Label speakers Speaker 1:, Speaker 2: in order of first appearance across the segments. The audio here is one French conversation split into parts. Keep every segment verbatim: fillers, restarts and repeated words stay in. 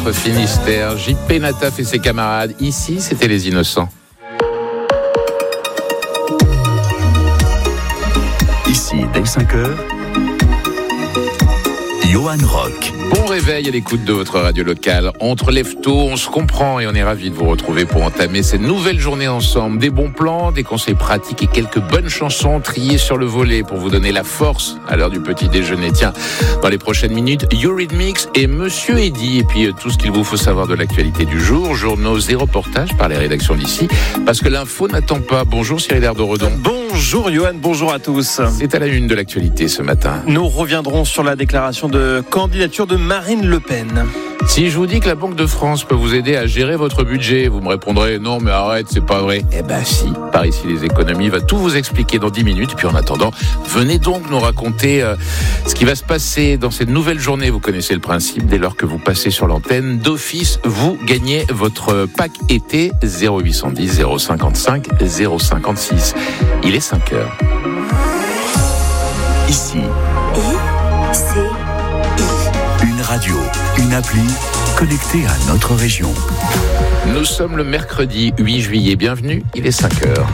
Speaker 1: votre Finistère. J P Nataf et ses camarades. Ici, c'était les Innocents.
Speaker 2: Ici, dès cinq heures, Johan Rock.
Speaker 1: Bon réveil à l'écoute de votre radio locale. On te lève tôt, on se comprend et on est ravis de vous retrouver pour entamer cette nouvelle journée ensemble. Des bons plans, des conseils pratiques et quelques bonnes chansons triées sur le volet pour vous donner la force à l'heure du petit déjeuner. Tiens, dans les prochaines minutes, Eurythmics et Monsieur Eddy. Et puis tout ce qu'il vous faut savoir de l'actualité du jour, journaux et reportages par les rédactions d'ici. Parce que l'info n'attend pas. Bonjour Cyril Ardo-Redon.
Speaker 3: Bonjour Johan, bonjour à tous.
Speaker 1: C'est à la une de l'actualité ce matin.
Speaker 3: Nous reviendrons sur la déclaration de candidature de Marine Le Pen.
Speaker 1: Si je vous dis que la Banque de France peut vous aider à gérer votre budget, vous me répondrez non mais arrête, c'est pas vrai. Eh ben si, par ici les économies va tout vous expliquer dans dix minutes. Puis en attendant, venez donc nous raconter euh, ce qui va se passer dans cette nouvelle journée. Vous connaissez le principe, dès lors que vous passez sur l'antenne, d'office, vous gagnez votre pack été zéro huit cent dix zéro cinquante-cinq zéro cinquante-six. Il est cinq heures.
Speaker 2: Ici,
Speaker 4: I, C, I.
Speaker 2: une radio, une appli connectée à notre région.
Speaker 1: Nous sommes le mercredi huit juillet. Bienvenue, il est cinq heures.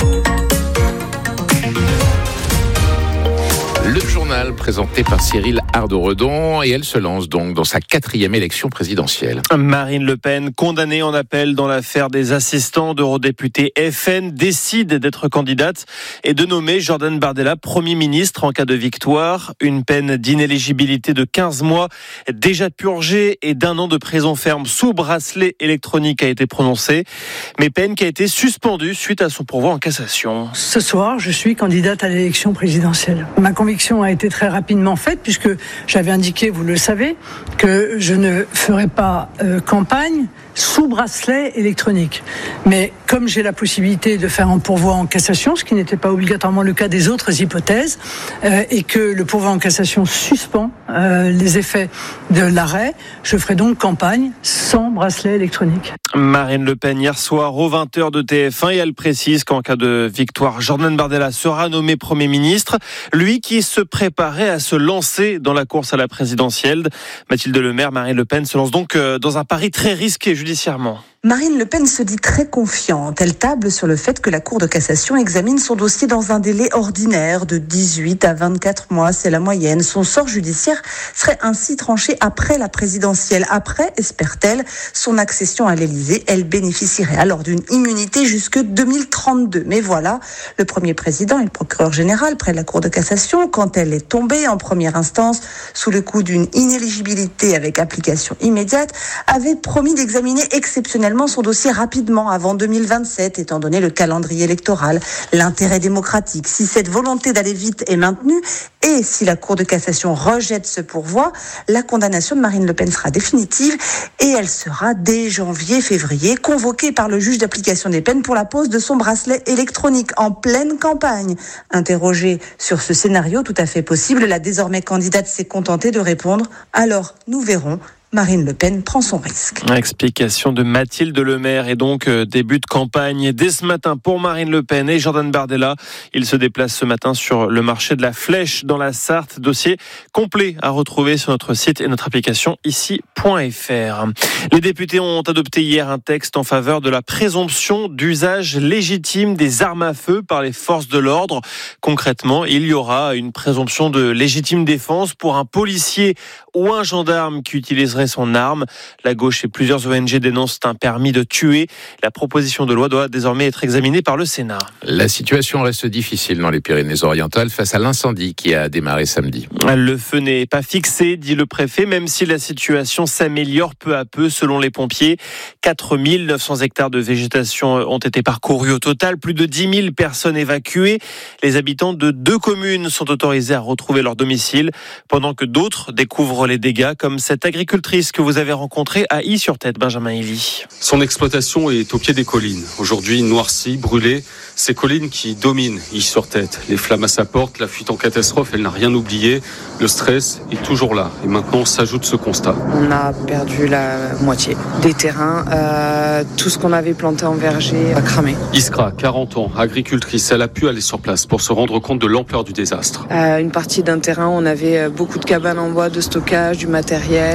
Speaker 1: Le journal présenté par Cyril Ardo-Redon et elle se lance donc dans sa quatrième élection présidentielle.
Speaker 3: Marine Le Pen, condamnée en appel dans l'affaire des assistants d'eurodéputés F N, décide d'être candidate et de nommer Jordan Bardella Premier ministre en cas de victoire. Une peine d'inéligibilité de quinze mois déjà purgée et d'un an de prison ferme sous bracelet électronique a été prononcée, mais peine qui a été suspendue suite à son pourvoi en cassation.
Speaker 5: Ce soir, je suis candidate à l'élection présidentielle. Ma conviction a été très rapidement faite puisque j'avais indiqué, vous le savez, que je ne ferai pas euh, campagne sous bracelet électronique. Mais comme j'ai la possibilité de faire un pourvoi en cassation, ce qui n'était pas obligatoirement le cas des autres hypothèses, euh, et que le pourvoi en cassation suspend euh, les effets de l'arrêt, je ferai donc campagne sans bracelet électronique.
Speaker 3: Marine Le Pen hier soir aux vingt heures de T F un et elle précise qu'en cas de victoire, Jordan Bardella sera nommé Premier ministre. Lui qui se préparait à se lancer dans la course à la présidentielle. Mathilde Lemaire, Marine Le Pen se lance donc dans un pari très risqué judiciairement.
Speaker 6: Marine Le Pen se dit très confiante. Elle table sur le fait que la Cour de cassation examine son dossier dans un délai ordinaire de dix-huit à vingt-quatre mois. C'est la moyenne. Son sort judiciaire serait ainsi tranché après la présidentielle. Après, espère-t-elle, son accession à l'Élysée. Elle bénéficierait alors d'une immunité jusque deux mille trente-deux. Mais voilà, le premier président et le procureur général près de la Cour de cassation, quand elle est tombée en première instance sous le coup d'une inéligibilité avec application immédiate, avait promis d'examiner exceptionnellement son dossier rapidement avant deux mille vingt-sept, étant donné le calendrier électoral, l'intérêt démocratique. Si cette volonté d'aller vite est maintenue et si la Cour de cassation rejette ce pourvoi, la condamnation de Marine Le Pen sera définitive et elle sera dès janvier-février convoquée par le juge d'application des peines pour la pose de son bracelet électronique en pleine campagne. Interrogée sur ce scénario tout à fait possible, la désormais candidate s'est contentée de répondre « Alors, nous verrons ». Marine Le Pen prend son risque.
Speaker 3: Explication de Mathilde Lemaire et donc euh, début de campagne dès ce matin pour Marine Le Pen et Jordan Bardella. Il se déplace ce matin sur le marché de la Flèche dans la Sarthe. Dossier complet à retrouver sur notre site et notre application ici point f r. Les députés ont adopté hier un texte en faveur de la présomption d'usage légitime des armes à feu par les forces de l'ordre. Concrètement, il y aura une présomption de légitime défense pour un policier ou un gendarme qui utiliserait son arme. La gauche et plusieurs O N G dénoncent un permis de tuer. La proposition de loi doit désormais être examinée par le Sénat.
Speaker 1: La situation reste difficile dans les Pyrénées-Orientales face à l'incendie qui a démarré samedi.
Speaker 3: Le feu n'est pas fixé, dit le préfet, même si la situation s'améliore peu à peu selon les pompiers. quatre mille neuf cents hectares de végétation ont été parcourus au total, plus de dix mille personnes évacuées. Les habitants de deux communes sont autorisés à retrouver leur domicile, pendant que d'autres découvrent les dégâts, comme cette agricultrice que vous avez rencontrée à Y-sur-Tête, Benjamin Elie.
Speaker 7: Son exploitation est au pied des collines. Aujourd'hui noircie, brûlée, ces collines qui dominent Y-sur-Tête. Les flammes à sa porte, la fuite en catastrophe, elle n'a rien oublié. Le stress est toujours là. Et maintenant s'ajoute ce constat.
Speaker 8: On a perdu la moitié des terrains. Euh, tout ce qu'on avait planté en verger a cramé.
Speaker 7: Iskra, quarante ans, agricultrice, elle a pu aller sur place pour se rendre compte de l'ampleur du désastre.
Speaker 8: Euh, une partie d'un terrain, on avait beaucoup de cabanes en bois de stockage, du matériel.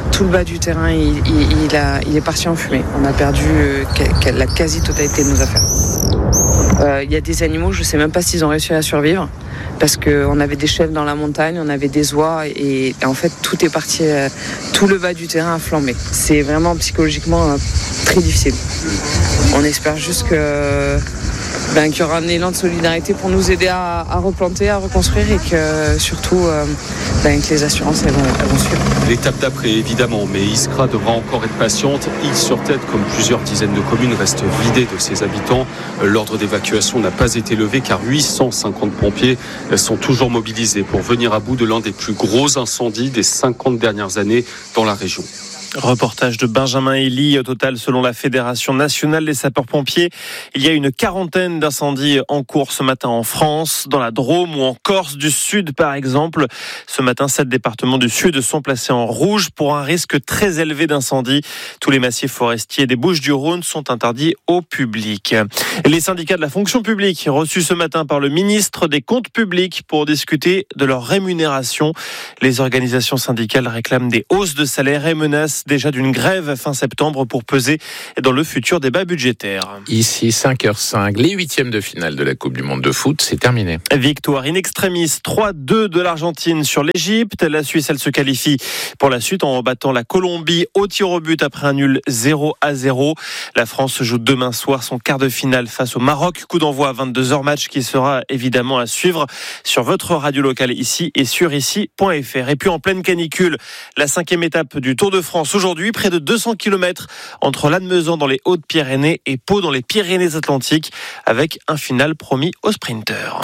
Speaker 8: tout le bas du terrain, il, il, il, a, il est parti en fumée. On a perdu euh, la quasi-totalité de nos affaires. Euh, il y a des animaux, je ne sais même pas s'ils ont réussi à survivre, parce qu'on avait des chèvres dans la montagne, on avait des oies, et, et en fait tout est parti, euh, tout le bas du terrain a flambé. C'est vraiment psychologiquement euh, très difficile. On espère juste que... Ben, qu'il y aura un élan de solidarité pour nous aider à, à replanter, à reconstruire, et que surtout euh, ben, que les assurances elles vont, elles vont suivre.
Speaker 7: L'étape d'après évidemment, mais Iskra devra encore être patiente. Île-sur-Tête, comme plusieurs dizaines de communes, reste vidée de ses habitants. L'ordre d'évacuation n'a pas été levé car huit cent cinquante pompiers sont toujours mobilisés pour venir à bout de l'un des plus gros incendies des cinquante dernières années dans la région.
Speaker 3: Reportage de Benjamin Elie. Au total, selon la Fédération nationale des sapeurs-pompiers, il y a une quarantaine d'incendies en cours ce matin en France, dans la Drôme ou en Corse du Sud par exemple. Ce matin, sept départements du Sud sont placés en rouge pour un risque très élevé d'incendie. Tous les massifs forestiers des Bouches-du-Rhône sont interdits au public. Les syndicats de la fonction publique reçus ce matin par le ministre des Comptes publics pour discuter de leur rémunération. Les organisations syndicales réclament des hausses de salaire et menacent déjà d'une grève fin septembre pour peser dans le futur débat budgétaire.
Speaker 1: Ici, cinq heures cinq, les huitièmes de finale de la Coupe du Monde de foot, c'est terminé.
Speaker 3: Victoire in extremis, trois deux de l'Argentine sur l'Égypte. La Suisse, elle se qualifie pour la suite en battant la Colombie au tir au but après un nul zéro à zéro. La France joue demain soir son quart de finale face au Maroc. Coup d'envoi à vingt-deux heures, match qui sera évidemment à suivre sur votre radio locale ici et sur ici point f r. Et puis en pleine canicule, la cinquième étape du Tour de France. Aujourd'hui, près de deux cents kilomètres entre Lannemezan dans les Hautes-Pyrénées et Pau dans les Pyrénées-Atlantiques, avec un final promis aux sprinteurs.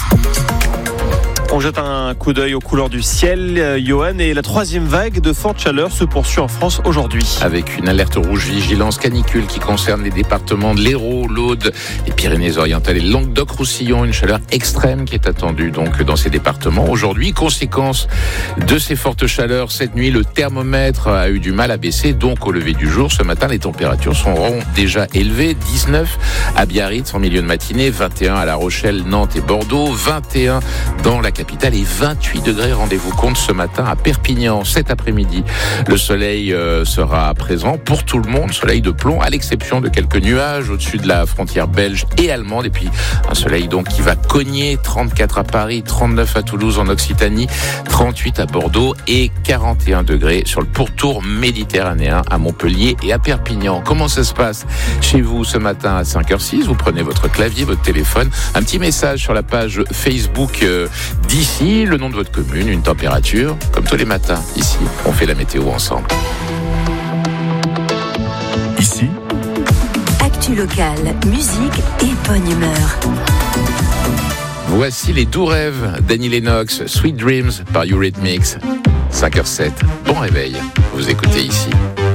Speaker 3: On jette un coup d'œil aux couleurs du ciel, Johan, et la troisième vague de forte chaleur se poursuit en France aujourd'hui.
Speaker 1: Avec une alerte rouge vigilance canicule qui concerne les départements de l'Hérault, l'Aude, les Pyrénées-Orientales et le Languedoc-Roussillon. Une chaleur extrême qui est attendue donc dans ces départements. Aujourd'hui, conséquence de ces fortes chaleurs, cette nuit, le thermomètre a eu du mal à baisser. Donc au lever du jour, ce matin, les températures seront déjà élevées. dix-neuf à Biarritz en milieu de matinée, vingt et un à La Rochelle, Nantes et Bordeaux, vingt et un dans la capitale et vingt-huit degrés, rendez-vous compte, ce matin à Perpignan. Cet après-midi, le soleil euh, sera présent pour tout le monde, soleil de plomb, à l'exception de quelques nuages au-dessus de la frontière belge et allemande. Et puis un soleil donc qui va cogner, trente-quatre à Paris, trente-neuf à Toulouse en Occitanie, trente-huit à Bordeaux et quarante et un degrés sur le pourtour méditerranéen à Montpellier et à Perpignan. Comment ça se passe chez vous ce matin à cinq heures six? Vous prenez votre clavier, votre téléphone, un petit message sur la page Facebook euh, d'ici, le nom de votre commune, une température, comme tous les matins. Ici, on fait la météo ensemble.
Speaker 2: Ici,
Speaker 4: Actu locale, musique et bonne humeur.
Speaker 1: Voici les doux rêves d'Annie Lennox, Sweet Dreams par Eurythmics. cinq heures sept, bon réveil. Vous écoutez ici.